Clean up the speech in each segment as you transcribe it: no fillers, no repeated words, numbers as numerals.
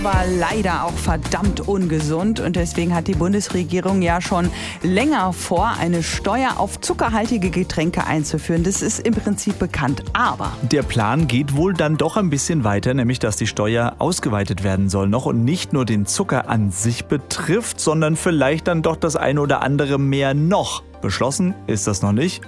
War leider auch verdammt ungesund und deswegen hat die Bundesregierung ja schon länger vor, eine Steuer auf zuckerhaltige Getränke einzuführen. Das ist im Prinzip bekannt, aber der Plan geht wohl dann doch ein bisschen weiter, nämlich dass die Steuer ausgeweitet werden soll noch und nicht nur den Zucker an sich betrifft, sondern vielleicht dann doch das eine oder andere mehr noch. Beschlossen ist das noch nicht,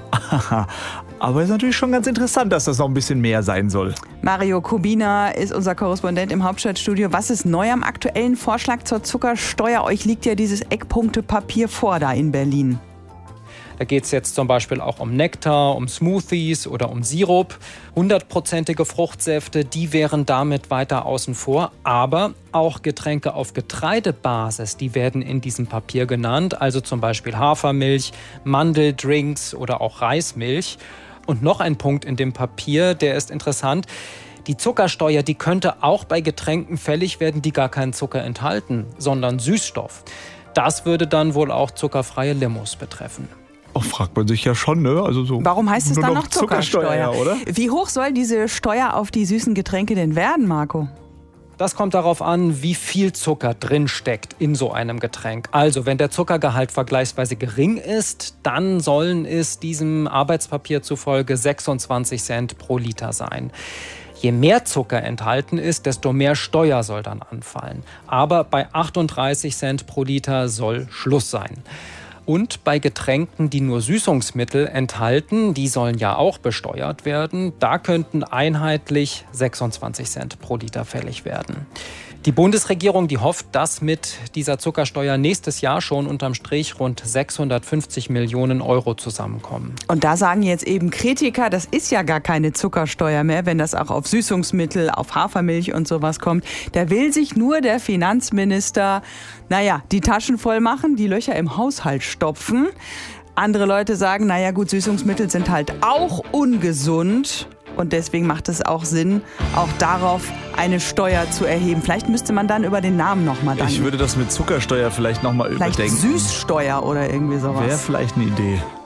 aber es ist natürlich schon ganz interessant, dass das noch ein bisschen mehr sein soll. Mario Kubina ist unser Korrespondent im Hauptstadtstudio. Was ist neu am aktuellen Vorschlag zur Zuckersteuer? Euch liegt ja dieses Eckpunktepapier vor da in Berlin. Da geht es jetzt zum Beispiel auch um Nektar, um Smoothies oder um Sirup. 100%ige Fruchtsäfte, die wären damit weiter außen vor. Aber auch Getränke auf Getreidebasis, die werden in diesem Papier genannt. Also zum Beispiel Hafermilch, Mandeldrinks oder auch Reismilch. Und noch ein Punkt in dem Papier, der ist interessant. Die Zuckersteuer, die könnte auch bei Getränken fällig werden, die gar keinen Zucker enthalten, sondern Süßstoff. Das würde dann wohl auch zuckerfreie Limos betreffen. Oh, fragt man sich ja schon, ne? Also so. Warum heißt es dann noch Zuckersteuer? Oder? Wie hoch soll diese Steuer auf die süßen Getränke denn werden, Marco? Das kommt darauf an, wie viel Zucker drin steckt in so einem Getränk. Also, wenn der Zuckergehalt vergleichsweise gering ist, dann sollen es diesem Arbeitspapier zufolge 26 Cent pro Liter sein. Je mehr Zucker enthalten ist, desto mehr Steuer soll dann anfallen. Aber bei 38 Cent pro Liter soll Schluss sein. Und bei Getränken, die nur Süßungsmittel enthalten, die sollen ja auch besteuert werden, da könnten einheitlich 26 Cent pro Liter fällig werden. Die Bundesregierung, die hofft, dass mit dieser Zuckersteuer nächstes Jahr schon unterm Strich rund 650 Millionen Euro zusammenkommen. Und da sagen jetzt eben Kritiker, das ist ja gar keine Zuckersteuer mehr, wenn das auch auf Süßungsmittel, auf Hafermilch und sowas kommt. Da will sich nur der Finanzminister, die Taschen voll machen, die Löcher im Haushalt stopfen. Andere Leute sagen, gut, Süßungsmittel sind halt auch ungesund. Und deswegen macht es auch Sinn, auch darauf eine Steuer zu erheben. Vielleicht müsste man dann über den Namen nochmal Ich würde das mit Zuckersteuer vielleicht nochmal überdenken. Vielleicht Süßsteuer oder irgendwie sowas. Wäre vielleicht eine Idee.